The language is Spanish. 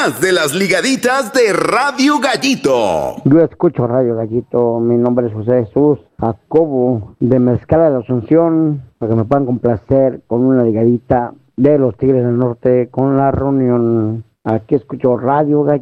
más de las ligaditas de Radio Gallito. Yo escucho Radio Gallito, mi nombre es José Jesús Jacobo de Mezcala de la Asunción, para que me puedan complacer con una ligadita de los Tigres del Norte con La Reunión. Aquí escucho Radio Gallito.